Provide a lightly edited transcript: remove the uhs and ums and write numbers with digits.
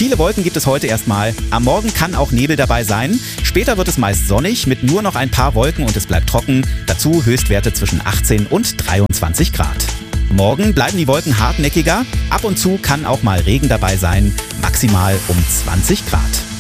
Viele Wolken gibt es heute erstmal. Am Morgen kann auch Nebel dabei sein. Später wird es meist sonnig mit nur noch ein paar Wolken und es bleibt trocken. Dazu Höchstwerte zwischen 18 und 23 Grad. Morgen bleiben die Wolken hartnäckiger. Ab und zu kann auch mal Regen dabei sein. Maximal um 20 Grad.